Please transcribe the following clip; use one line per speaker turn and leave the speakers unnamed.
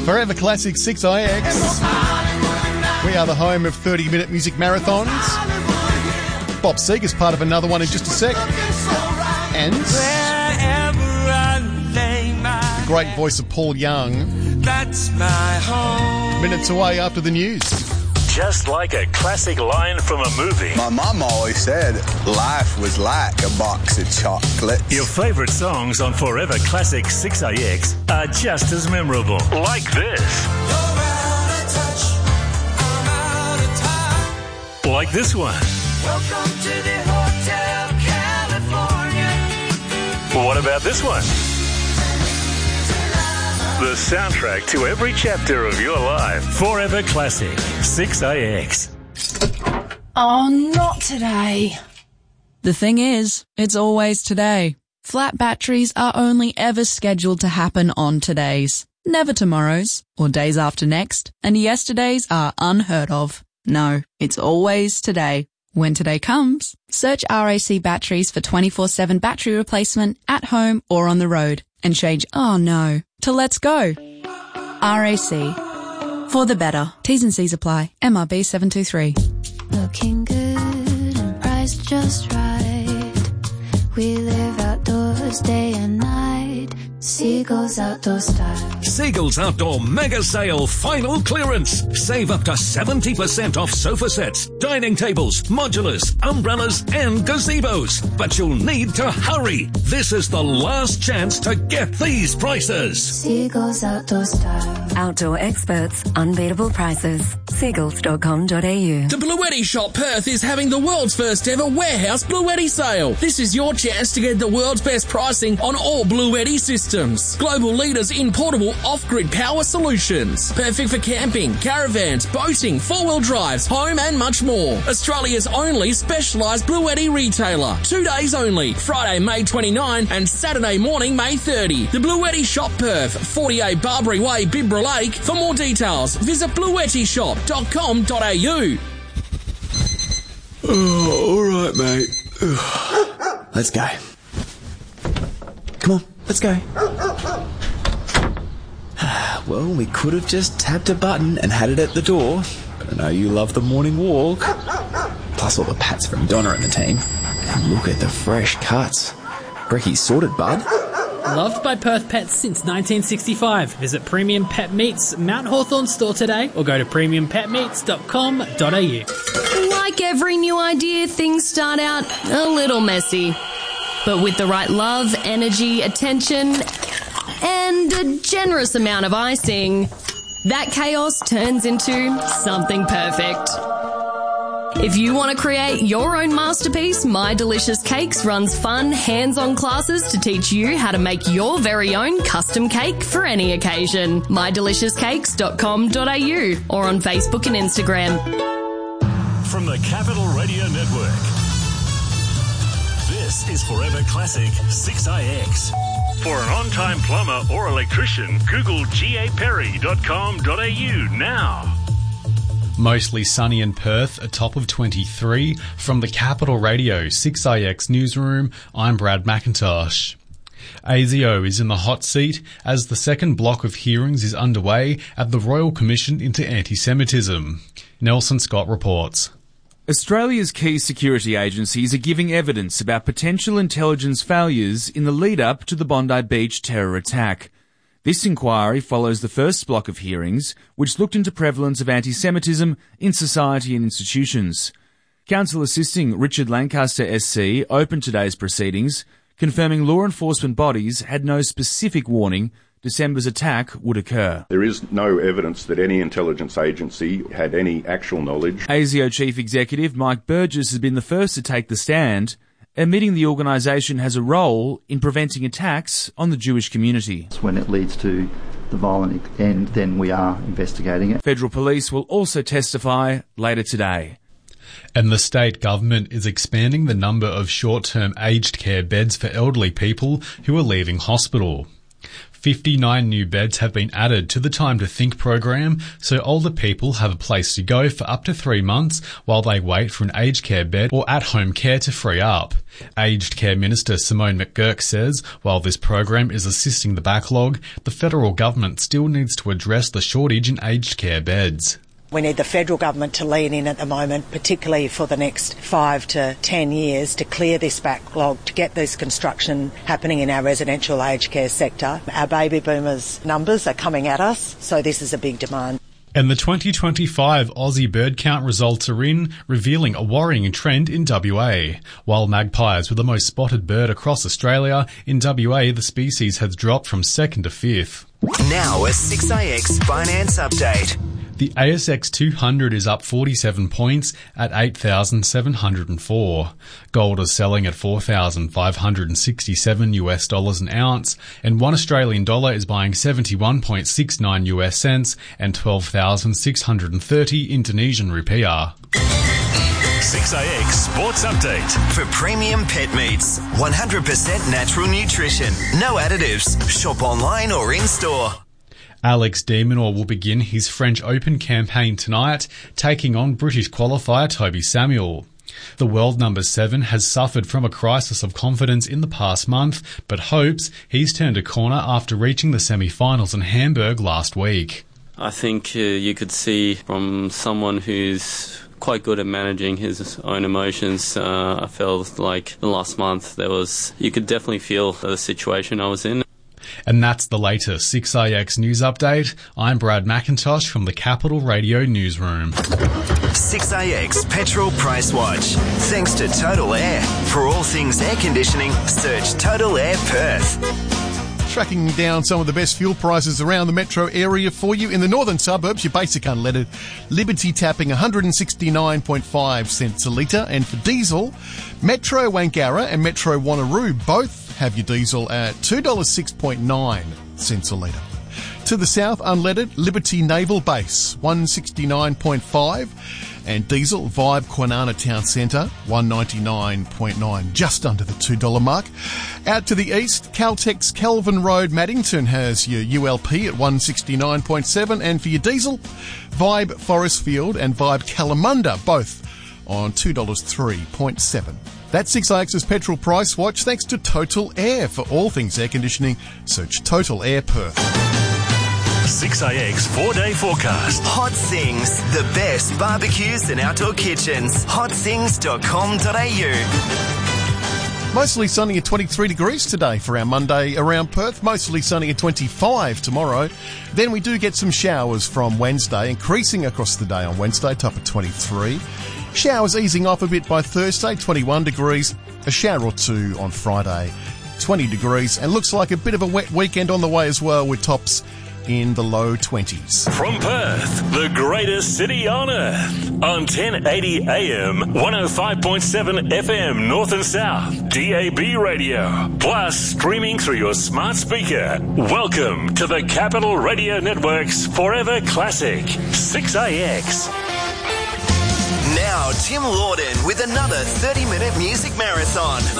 Forever Classic 6IX. We are the home of 30-minute music marathons. Bob Seger's part of another one in just a sec. And the great voice of Paul Young.
That's my home.
Minutes away after the news.
Just like a classic line from a movie.
My mum always said life was like a box of chocolates.
Your favourite songs on Forever Classic 6IX are just as memorable. Like this.
You're out of touch, I'm out of time.
Like this one.
Welcome to the Hotel California.
What about this one? The soundtrack to every chapter of your life. Forever Classic 6IX.
Oh, not today.
The thing is, it's always today. Flat batteries are only ever scheduled to happen on todays, never tomorrows or days after next, and yesterdays are unheard of. No, it's always today. When today comes, search RAC batteries for 24/7 battery replacement at home or on the road and change "oh no" to "let's go." RAC. For the better. T's and C's apply. MRB 723.
Looking good and priced just right. We live outdoors day and night. Seagulls Outdoor Style.
Seagulls Outdoor Mega Sale Final Clearance. Save up to 70% off sofa sets, dining tables, modulars, umbrellas and gazebos. But you'll need to hurry. This is the last chance to get these prices.
Seagulls Outdoor Style.
Outdoor experts, unbeatable prices. Seagulls.com.au.
The Bluetti Shop Perth is having the world's first ever warehouse Bluetti sale. This is your chance to get the world's best pricing on all Bluetti systems. Global leaders in portable off-grid power solutions. Perfect for camping, caravans, boating, four-wheel drives, home and much more. Australia's only specialised Bluetti retailer. 2 days only. Friday, May 29 and Saturday morning, May 30. The Bluetti Shop Perth, 48 Barbary Way, Bibra Lake. For more details, visit bluettishop.com.au.
Oh, all right, mate. Let's go. Come on, let's go. Well, we could have just tapped a button and had it at the door, but I know you love the morning walk. Plus all the pats from Donna and the team. And look at the fresh cuts. Brecky's sorted, bud.
Loved by Perth pets since 1965. Visit Premium Pet Meats Mount Hawthorn store today or go to premiumpetmeats.com.au.
Like every new idea, things start out a little messy. But with the right love, energy, attention, and a generous amount of icing, that chaos turns into something perfect. If you want to create your own masterpiece, My Delicious Cakes runs fun, hands-on classes to teach you how to make your very own custom cake for any occasion. mydeliciouscakes.com.au or on Facebook and Instagram.
From the Capital Radio Network, this is Forever Classic 6IX. For an on-time plumber or electrician, Google gaperry.com.au now.
Mostly sunny in Perth, a top of 23. From the Capital Radio 6IX newsroom, I'm Brad McIntosh. ASIO is in the hot seat as the second block of hearings is underway at the Royal Commission into Anti-Semitism. Nelson Scott reports.
Australia's key security agencies are giving evidence about potential intelligence failures in the lead-up to the Bondi Beach terror attack. This inquiry follows the first block of hearings, which looked into prevalence of anti-Semitism in society and institutions. Counsel Assisting Richard Lancaster SC opened today's proceedings, confirming law enforcement bodies had no specific warning December's attack would occur.
There is no evidence that any intelligence agency had any actual knowledge.
ASIO Chief Executive Mike Burgess has been the first to take the stand, admitting the organisation has a role in preventing attacks on the Jewish community.
When it leads to the violent end, then we are investigating it.
Federal Police will also testify later today.
And the state government is expanding the number of short-term aged care beds for elderly people who are leaving hospital. 59 new beds have been added to the Time to Think program, so older people have a place to go for up to 3 months while they wait for an aged care bed or at-home care to free up. Aged Care Minister Simone McGurk says while this program is assisting the backlog, the federal government still needs to address the shortage in aged care beds.
We need the federal government to lean in at the moment, particularly for the next 5 to 10 years, to clear this backlog, to get this construction happening in our residential aged care sector. Our baby boomers numbers are coming at us, so this is a big demand.
And the 2025 Aussie bird count results are in, revealing a worrying trend in WA. While magpies were the most spotted bird across Australia, in WA the species has dropped from 2nd to 5th.
Now a 6IX finance update.
The ASX 200 is up 47 points at 8,704. Gold is selling at $4,567 an ounce, and $1 Australian dollar is buying 71.69 US cents and 12,630 Indonesian rupiah.
6IX Sports Update.
For premium pet meats, 100% natural nutrition, no additives. Shop online or in-store.
Alex de Minaur will begin his French Open campaign tonight, taking on British qualifier Toby Samuel. The world number 7 has suffered from a crisis of confidence in the past month, but hopes he's turned a corner after reaching the semi-finals in Hamburg last week.
I think you could see from someone who's quite good at managing his own emotions. I felt like the last month you could definitely feel the situation I was in.
And that's the latest 6IX News Update. I'm Brad McIntosh from the Capital Radio Newsroom.
6IX Petrol Price Watch. Thanks to Total Air. For all things air conditioning, search Total Air Perth.
Tracking down some of the best fuel prices around the metro area for you. In the northern suburbs, your basic unleaded, Liberty tapping 169.5 cents a litre. And for diesel, Metro Wangara and Metro Wanneroo both have your diesel at $2.06.9 cents a litre. To the south, unleaded, Liberty Naval Base, 169.5, and diesel, Vibe Kwinana Town Centre, 199.9, just under the $2 mark. Out to the east, Caltex Kelvin Road, Maddington has your ULP at 169.7, and for your diesel, Vibe Forestfield and Vibe Kalamunda, both on $2.03.7. That's 6IX's Petrol Price Watch, thanks to Total Air. For all things air conditioning, search Total Air Perth.
6IX 4-day forecast.
Hot Things, the best barbecues and outdoor kitchens. HotThings.com.au.
Mostly sunny at 23 degrees today for our Monday around Perth. Mostly sunny at 25 tomorrow. Then we do get some showers from Wednesday, increasing across the day on Wednesday, top at 23. Showers easing off a bit by Thursday, 21 degrees. A shower or two on Friday, 20 degrees. And looks like a bit of a wet weekend on the way as well, with tops in the low 20s.
From Perth, the greatest city on earth. On 1080 AM, 105.7 FM North and South, DAB radio. Plus streaming through your smart speaker. Welcome to the Capital Radio Network's Forever Classic, 6IX.
Now, Tim Lawden with another 30-minute music marathon.